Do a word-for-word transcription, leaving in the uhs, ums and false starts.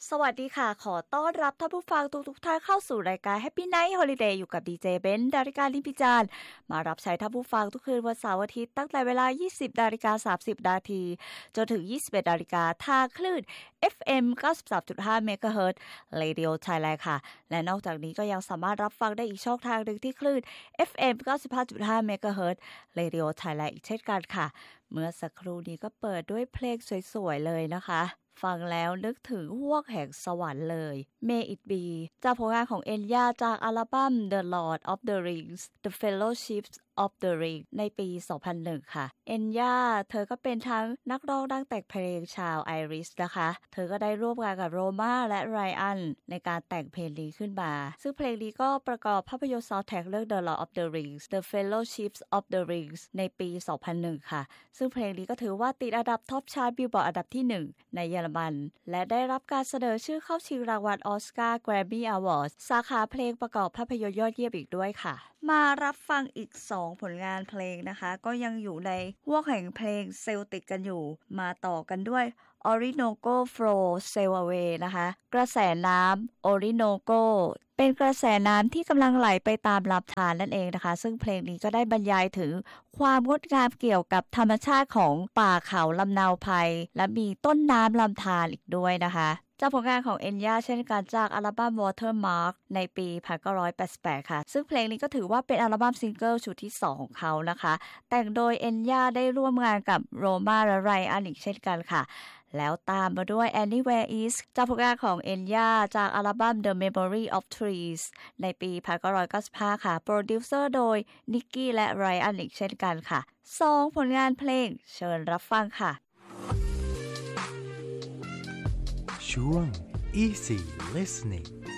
สวัสดีค่ะขอต้อนรับท่านผู้ฟังทุกๆท่านเข้าสู่รายการ Happy Night Holiday อยู่กับดีเจเบนซ์ดาริกาลิมพิจารณ์มารับใช้ท่านผู้ฟังทุกคืนวันเสาร์อาทิตย์ตั้งแต่เวลา ยี่สิบนาฬิกาสามสิบนาทีจนถึง ยี่สิบเอ็ดนาฬิกาทางคลื่น เอฟ เอ็ม เก้าสิบสามจุดห้า เมกะเฮิรตซ์ Radio Thailand ค่ะและนอกจากนี้ก็ยังสามารถรับฟังได้อีกช่องทางหนึ่งที่คลื่น เอฟ เอ็ม เก้าสิบห้าจุดห้า เมกะเฮิรตซ์ Radio Thailand อีกเช่นกันค่ะเมื่อสักครู่นี้ก็เปิดด้วยเพลงสวยๆเลยนะคะฟังแล้วนึกถึงฮวกแห่งสวรรค์เลย May It Be จากผลงานของเอ็นย่าจากอัลบั้ม The Lord of the Rings The Fellowship of the Ring ในปี สองพันหนึ่ง ค่ะ เอ็นย่าเธอก็เป็นทั้งนักร้องนักแต่งเพลงชาวไอริชนะคะเธอก็ได้ร่วมงานกับโรมาและไรอันในการแต่งเพลงนี้ขึ้นมาซึ่งเพลงนี้ก็ประกอบภาพยนตร์ซาวด์แทร็กเรื่อง The Lord of the Rings The Fellowship of the Rings ในปี สองพันหนึ่ง ค่ะซึ่งเพลงนี้ก็ถือว่าติดอันดับท็อปชาร์ตบิลบอร์ดอันดับที่หนึ่งในเยอรมันและได้รับการเสนอชื่อเข้าชิงรางวัลออสการ์แกรมมี่อวอร์ดสาขาเพลงประกอบภาพยนตร์ยอดเยี่ยมอีกด้วยค่ะมารับฟังอีกสองผลงานเพลงนะคะก็ยังอยู่ในหัวแห่งเพลงเซลติกกันอยู่มาต่อกันด้วย Orinoco Flow Sail Away นะคะกระแสน้ำ Orinoco เป็นกระแสน้ำที่กำลังไหลไปตามลำธารนั่นเองนะคะซึ่งเพลงนี้ก็ได้บรรยายถึงความงดงามเกี่ยวกับธรรมชาติของป่าเขาลำนาวไพรและมีต้นน้ำลำธารอีกด้วยนะคะจากผลงานของเอ็นย่าเช่นกันจากอัลบั้ม Watermark ในปี หนึ่งพันเก้าร้อยแปดสิบแปด ค่ะซึ่งเพลงนี้ก็ถือว่าเป็นอัลบั้มซิงเกิลชุดที่สองของเขานะคะแต่งโดยเอ็นย่าได้ร่วมงานกับโรมาและไรอันอีกเช่นกันค่ะแล้วตามมาด้วย Anywhere East จากผลงานของเอ็นย่าจากอัลบั้ม The Memory of Trees ในปี หนึ่งพันเก้าร้อยเก้าสิบห้า ค่ะโปรดิวเซอร์โดยนิกกี้และไรอันอีกเช่นกันค่ะสองผลงานเพลงเชิญรับฟังค่ะช่วง Easy Listening